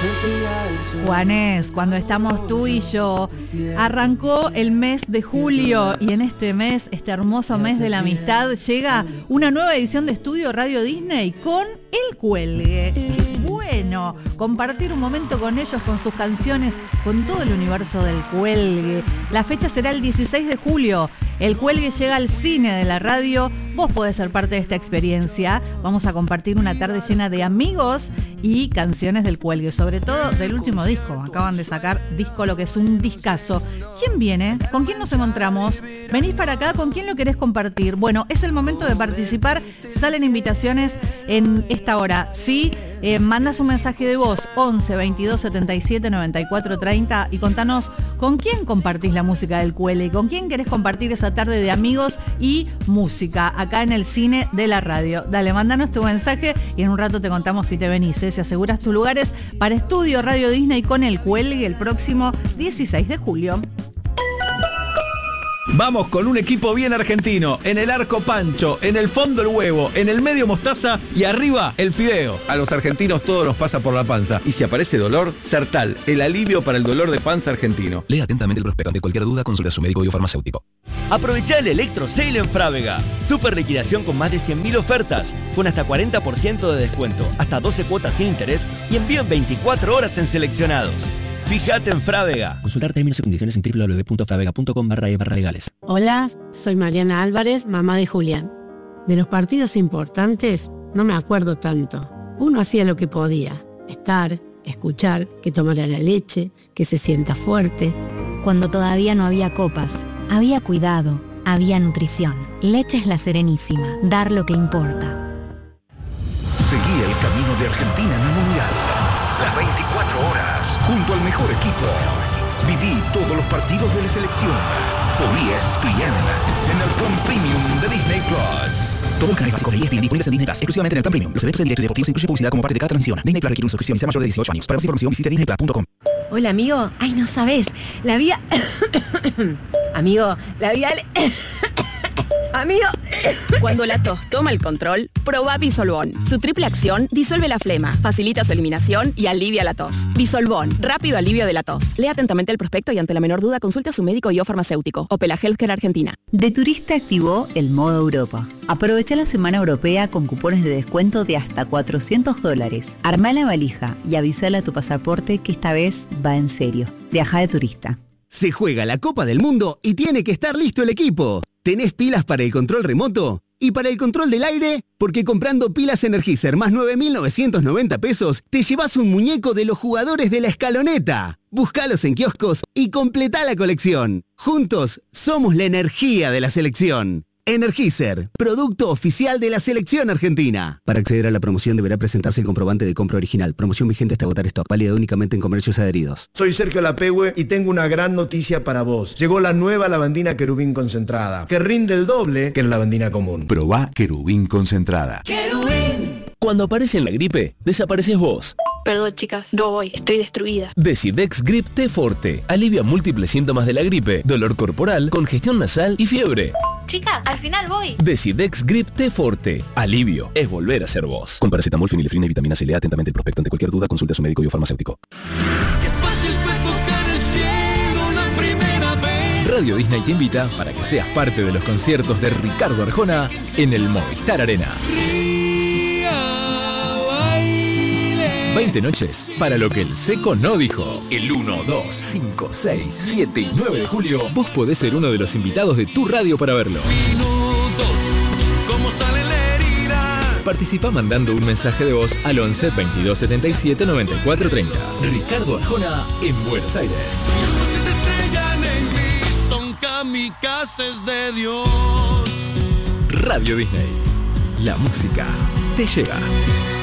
Juanes, cuando estamos tú y yo, arrancó el mes de julio y en este mes, este hermoso mes de la amistad, llega una nueva edición de Estudio Radio Disney con El Cuelgue. Bueno, compartir un momento con ellos, con sus canciones, con todo el universo del Cuelgue. La fecha será el 16 de julio. El Cuelgue llega al cine de la radio. Vos podés ser parte de esta experiencia. Vamos a compartir una tarde llena de amigos y canciones del Cuelgue, sobre todo del último disco. Acaban de sacar disco, lo que es un discazo. ¿Quién viene? ¿Con quién nos encontramos? ¿Venís para acá? ¿Con quién lo querés compartir? Bueno, es el momento de participar. Salen invitaciones en esta hora. Sí. Mandas un mensaje de voz 11 22 77 94 30 y contanos con quién compartís la música del Cuelgue, con quién querés compartir esa tarde de amigos y música acá en el cine de la radio. Dale, mándanos tu mensaje y en un rato te contamos si te venís, si aseguras tus lugares para Estudio Radio Disney con el Cuelgue el próximo 16 de julio. Vamos con un equipo bien argentino, en el arco pancho, en el fondo el huevo, en el medio mostaza y arriba el fideo. A los argentinos todo nos pasa por la panza. Y si aparece dolor, Sertal, el alivio para el dolor de panza argentino. Lea atentamente el prospecto. Ante cualquier duda, consulte a su médico biofarmacéutico. Aprovechá el Electro Sale en Frávega. Super liquidación con más de 100.000 ofertas, con hasta 40% de descuento, hasta 12 cuotas sin interés y envío en 24 horas en seleccionados. Fíjate en Frávega. Consultar términos y condiciones en www.fravega.com/legales. Hola, soy Mariana Álvarez, mamá de Julián. De los partidos importantes no me acuerdo tanto. Uno hacía lo que podía. Estar, escuchar, que tomara la leche, que se sienta fuerte. Cuando todavía no había copas, había cuidado, había nutrición. Leche es La Serenísima. Dar lo que importa. Seguí el camino de Argentina en el Mundial. Las 24 horas, junto al mejor equipo. Viví todos los partidos de la selección. Por ESPN, en el plan premium de Disney Plus. Todo el canal básico de ESPN disponibles en Disney Plus, exclusivamente en el plan premium. Los eventos en directo y deportivos incluyen publicidad como parte de cada transmisión. Disney Plus requiere una suscripción y sea mayor de 18 años. Para más información visite disneyplus.com. Hola, amigo. Ay, no sabés. La vía... Amigo, la vía... Amigo. Cuando la tos toma el control, probá Disolvón. Su triple acción disuelve la flema, facilita su eliminación y alivia la tos. Disolvón, rápido alivio de la tos. Lea atentamente el prospecto y ante la menor duda consulte a su médico y o farmacéutico. Opela Healthcare Argentina. De Turista activó el modo Europa. Aprovecha la semana europea con cupones de descuento de hasta $400. Armá la valija y avísale a tu pasaporte que esta vez va en serio. Viaja de turista. Se juega la Copa del Mundo y tiene que estar listo el equipo. ¿Tenés pilas para el control remoto? ¿Y para el control del aire? Porque comprando pilas Energizer más 9.990 pesos, te llevas un muñeco de los jugadores de la escaloneta. Búscalos en kioscos y completá la colección. Juntos, somos la energía de la selección. Energizer, producto oficial de la selección argentina. Para acceder a la promoción deberá presentarse el comprobante de compra original. Promoción vigente hasta agotar stock. Válida únicamente en comercios adheridos. Soy Sergio Lapehue y tengo una gran noticia para vos. Llegó la nueva lavandina Querubín concentrada, que rinde el doble que la lavandina común. Probá Querubín concentrada. ¡Querubín! Cuando aparece en la gripe, desapareces vos. Perdón, chicas, no voy, estoy destruida. Decidex Grip T Forte. Alivia múltiples síntomas de la gripe, dolor corporal, congestión nasal y fiebre. Chicas, al final voy. Decidex Grip T Forte. Alivio es volver a ser vos. Con paracetamol, fenilefrina y vitamina C. Lea atentamente el prospecto. Ante cualquier duda, consulte a su médico biofarmacéutico. Radio Disney te invita para que seas parte de los conciertos de Ricardo Arjona en el Movistar Arena. 20 noches para lo que el Seco no dijo. El 1, 2, 5, 6, 7 y 9 de julio vos podés ser uno de los invitados de tu radio para verlo. Participa mandando un mensaje de voz al 11 22 77 94 30. Ricardo Arjona en Buenos Aires. Son kamikazes de Dios. Radio Disney. La música te llega.